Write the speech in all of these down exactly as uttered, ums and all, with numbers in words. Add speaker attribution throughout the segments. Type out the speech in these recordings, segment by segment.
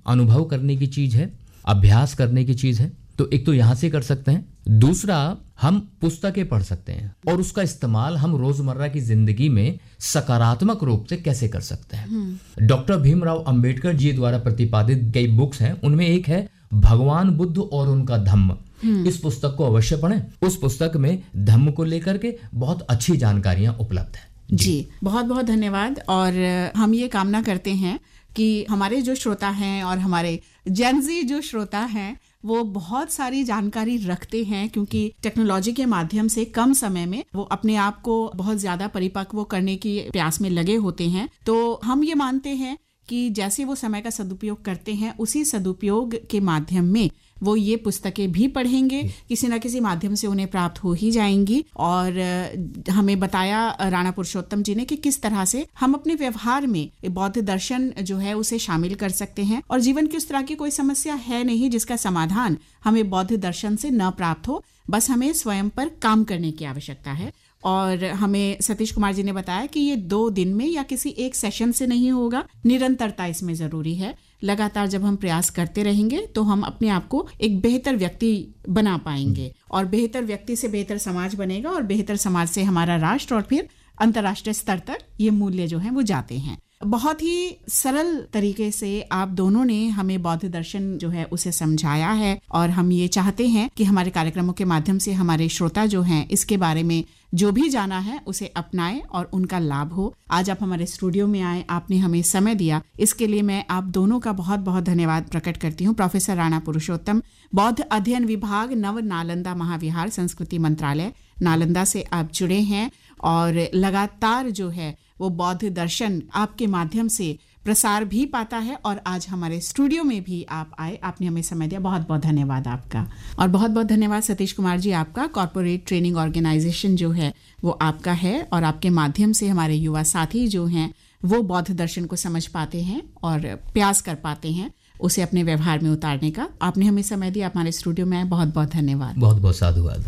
Speaker 1: अनुभव करने की चीज है, अभ्यास करने की चीज है। तो एक तो यहां से कर सकते हैं। दूसरा, हम पुस्तकें पढ़ सकते हैं और उसका इस्तेमाल हम रोजमर्रा की जिंदगी में सकारात्मक रूप से कैसे कर सकते हैं। डॉक्टर भीमराव अंबेडकर जी द्वारा प्रतिपादित कई बुक्स हैं, उनमें एक है भगवान बुद्ध और उनका धम्म। इस पुस्तक को अवश्य पढ़ें। उस पुस्तक में धम्म को लेकर के बहुत अच्छी जानकारियां उपलब्ध हैं।
Speaker 2: जी, जी बहुत बहुत धन्यवाद। और हम ये कामना करते हैं कि हमारे जो श्रोता हैं और हमारे जेनजी जो श्रोता हैं वो बहुत सारी जानकारी रखते हैं, क्योंकि टेक्नोलॉजी के माध्यम से कम समय में वो अपने आप को बहुत ज्यादा परिपक्व करने की प्रयास में लगे होते हैं। तो हम ये मानते हैं कि जैसे वो समय का सदुपयोग करते हैं, उसी सदुपयोग के माध्यम में वो ये पुस्तकें भी पढ़ेंगे, किसी न किसी माध्यम से उन्हें प्राप्त हो ही जाएंगी। और हमें बताया राणा पुरुषोत्तम जी ने कि किस तरह से हम अपने व्यवहार में बौद्ध दर्शन जो है उसे शामिल कर सकते हैं। और जीवन की उस तरह की कोई समस्या है नहीं जिसका समाधान हमें बौद्ध दर्शन से न प्राप्त हो, बस हमें स्वयं पर काम करने की आवश्यकता है। और हमें सतीश कुमार जी ने बताया कि ये दो दिन में या किसी एक सेशन से नहीं होगा, निरंतरता इसमें जरूरी है। लगातार जब हम प्रयास करते रहेंगे तो हम अपने आप को एक बेहतर व्यक्ति बना पाएंगे, और बेहतर व्यक्ति से बेहतर समाज बनेगा, और बेहतर समाज से हमारा राष्ट्र और फिर अंतर्राष्ट्रीय स्तर तक ये मूल्य जो हैं वो जाते हैं। बहुत ही सरल तरीके से आप दोनों ने हमें बौद्ध दर्शन जो है उसे समझाया है, और हम ये चाहते हैं कि हमारे कार्यक्रमों के माध्यम से हमारे श्रोता जो हैं इसके बारे में जो भी जाना है उसे अपनाएं और उनका लाभ हो। आज आप हमारे स्टूडियो में आए, आपने हमें समय दिया, इसके लिए मैं आप दोनों का बहुत बहुत धन्यवाद प्रकट करती हूँ। प्रोफेसर राणा पुरुषोत्तम, बौद्ध अध्ययन विभाग, नव नालंदा महाविहार, संस्कृति मंत्रालय, नालंदा से आप जुड़े हैं, और लगातार जो है वो बौद्ध दर्शन आपके माध्यम से प्रसार भी पाता है। और आज हमारे स्टूडियो में भी आप आए, आपने हमें समय दिया, बहुत बहुत धन्यवाद आपका। और बहुत बहुत धन्यवाद सतीश कुमार जी आपका। कॉर्पोरेट ट्रेनिंग ऑर्गेनाइजेशन जो है वो आपका है, और आपके माध्यम से हमारे युवा साथी जो हैं वो बौद्ध दर्शन को समझ पाते हैं और प्रयास कर पाते हैं उसे अपने व्यवहार में उतारने का। आपने हमें समय दिया, हमारे स्टूडियो में आए, बहुत बहुत धन्यवाद।
Speaker 1: बहुत बहुत साधुवाद।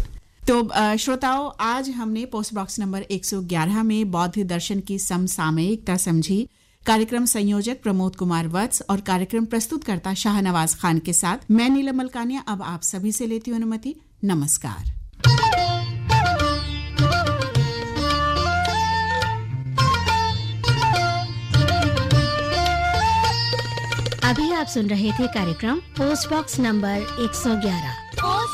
Speaker 2: तो श्रोताओं, आज हमने पोस्ट बॉक्स नंबर एक सौ ग्यारह में बौद्ध दर्शन की समसामयिकता समझी। कार्यक्रम संयोजक प्रमोद कुमार वत्स और कार्यक्रम प्रस्तुतकर्ता शाहनवाज खान के साथ मैं नीलम मलकानिया अब आप सभी से लेती हूँ अनुमति। नमस्कार।
Speaker 3: अभी आप सुन रहे थे कार्यक्रम पोस्ट बॉक्स नंबर एक सौ ग्यारह।